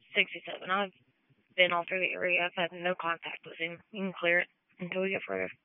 67. I've been all through the area. I've had no contact with him. You can clear it until we get further.